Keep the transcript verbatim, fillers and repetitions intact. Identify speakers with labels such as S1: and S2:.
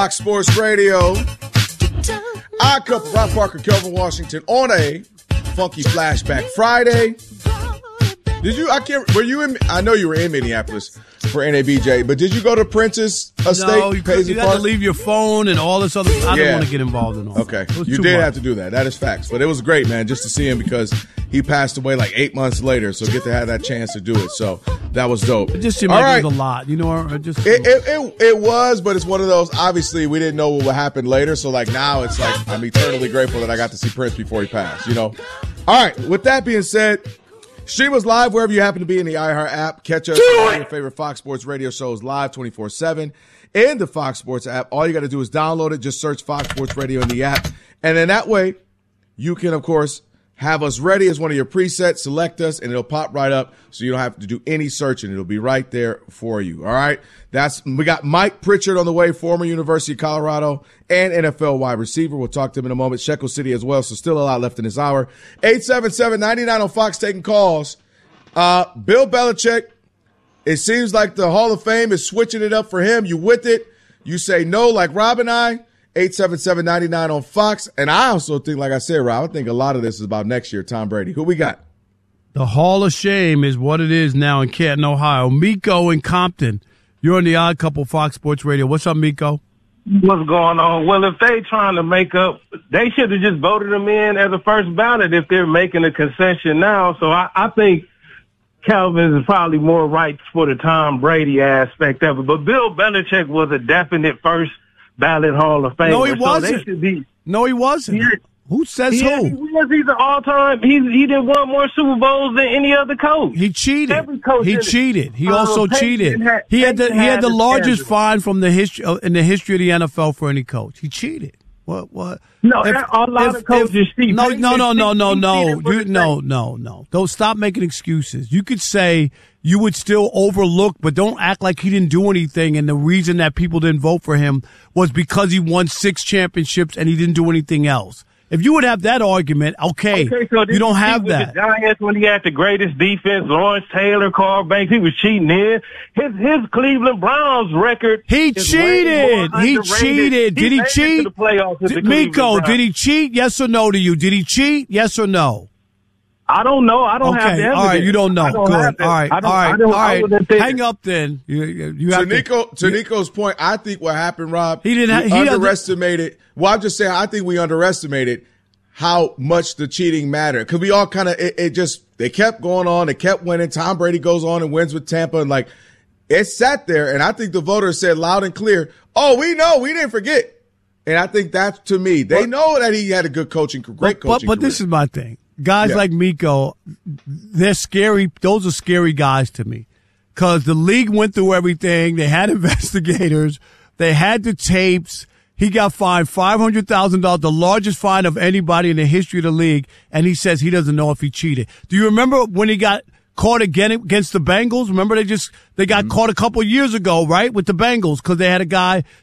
S1: Fox Sports Radio. Odd Couple, Rob Parker, Kelvin Washington on a Funky Flashback Friday. Did you, I can't, were you in, I know you were in Minneapolis for N A B J, but did you go to Princess Estate?
S2: No, you, could, you had to leave your phone and all this other stuff. I
S1: yeah.
S2: don't want to get involved in all that.
S1: Okay, you did
S2: much.
S1: have to do that. That is facts. But it was great, man, just to see him because he passed away like eight months later, so get to have that chance to do it. So that was dope.
S2: It just seemed
S1: all
S2: like
S1: right.
S2: it was a lot. You know, it just
S1: it, it, it, it was, but it's one of those, obviously, we didn't know what would happen later, so like now it's like I'm eternally grateful that I got to see Prince before he passed, you know? All right, with that being said, stream us live wherever you happen to be in the iHeart app. Catch us on your favorite Fox Sports radio shows live twenty-four seven in the Fox Sports app. All you got to do is download it. Just search Fox Sports Radio in the app. And then that way, you can, of course, have us ready as one of your presets. Select us, and it'll pop right up so you don't have to do any searching. It'll be right there for you. All right? That's we got Mike Pritchard on the way, former University of Colorado and N F L wide receiver. We'll talk to him in a moment. Shekel City as well, so still a lot left in this hour. eight seven seven, nine nine on Fox taking calls. Uh, Bill Belichick, it seems like the Hall of Fame is switching it up for him. You with it? You say no like Rob and I. eight seven seven, nine nine on Fox. And I also think, like I said, Rob, I think a lot of this is about next year, Tom Brady. Who we got?
S2: The Hall of Shame is what it is now in Canton, Ohio. Miko in Compton. You're on the Odd Couple Fox Sports Radio. What's up, Miko?
S3: What's going on? Well, if they trying to make up, they should have just voted him in as a first ballot if they're making a concession now. So I, I think Calvin is probably more right for the Tom Brady aspect of it. But Bill Belichick was a definite first ballot Hall of Famer.
S2: No, he
S3: so
S2: wasn't.
S3: They should be,
S2: no, he wasn't.
S3: Yeah.
S2: Who says
S3: he,
S2: who?
S3: He was. He's an all-time. He's, he didn't won more Super Bowls than any other coach.
S2: He cheated.
S3: Every coach
S2: he
S3: did
S2: cheated. He
S3: um,
S2: also
S3: Peyton
S2: cheated.
S3: Had,
S2: he had the
S3: Peyton
S2: he had the largest
S3: schedule.
S2: fine from the history uh, in the history of the N F L for any coach. He cheated. What? What?
S3: No,
S2: if,
S3: a lot
S2: if,
S3: of coaches
S2: if,
S3: cheat.
S2: No, no, no, no, no, no,
S3: You,
S2: no, no, no. Don't stop making excuses. You could say you would still overlook, but don't act like he didn't do anything. And the reason that people didn't vote for him was because he won six championships and he didn't do anything else. If you would have that argument, okay,
S3: okay so
S2: you don't have
S3: with
S2: that.
S3: The Giants, when he had the greatest defense, Lawrence Taylor, Carl Banks, he was cheating in. His his Cleveland Browns record.
S2: He
S3: is
S2: cheated. He
S3: underrated.
S2: cheated. Did he,
S3: he
S2: cheat?
S3: The playoffs with
S2: did,
S3: the
S2: Miko,
S3: Browns.
S2: did he cheat? Yes or no to you? Did he cheat? Yes or no?
S3: I don't know. I don't
S2: okay.
S3: have the evidence.
S2: All right, you don't know.
S3: Don't
S2: Good. All right. All right. All right. Hang up then. You, you have
S1: to, Nico, to Nico's point, I think what happened, Rob,
S2: he didn't.
S1: We
S2: he
S1: underestimated. Well, I'm just saying, I think we underestimated how much the cheating mattered. Because we all kind of, it, it just, they kept going on. They kept winning. Tom Brady goes on and wins with Tampa. And like, it sat there. And I think the voters said loud and clear, oh, we know. We didn't forget. And I think that's, to me, they but, know that he had a good coaching, great
S2: but,
S1: coaching
S2: But, but
S1: career.
S2: this is my thing. Guys yeah. like Miko, they're scary. Those are scary guys to me. Because the league went through everything. They had investigators. They had the tapes. He got fined five hundred thousand dollars, the largest fine of anybody in the history of the league, and he says he doesn't know if he cheated. Do you remember when he got caught again against the Bengals? Remember they just they got mm-hmm. caught a couple years ago, right, with the Bengals because they had a guy